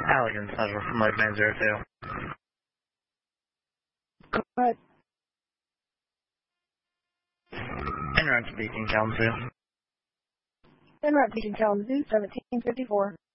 Allegan Central from Lake 902. Go ahead. Enron speaking, Kalamazoo. Enron speaking, Kalamazoo, 1754.